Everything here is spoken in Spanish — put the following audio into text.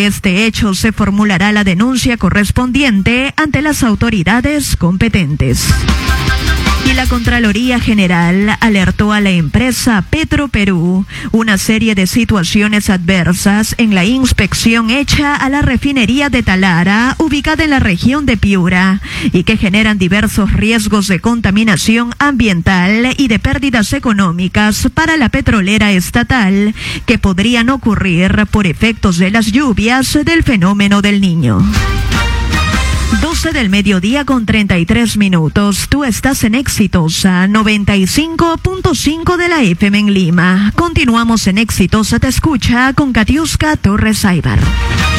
de este hecho se formulará la denuncia correspondiente ante las autoridades competentes. Y la Contraloría General alertó a la empresa Petroperú una serie de situaciones adversas en la inspección hecha a la refinería de Talara, ubicada en la región de Piura, y que generan diversos riesgos de contaminación ambiental y de pérdidas económicas para la petrolera estatal, que podrían ocurrir por efectos de las lluvias del fenómeno del Niño. 12 del mediodía con 33 minutos. Tú estás en Exitosa 95.5 de la FM en Lima. Continuamos en Exitosa Te Escucha con Katiuska Torres Aybar.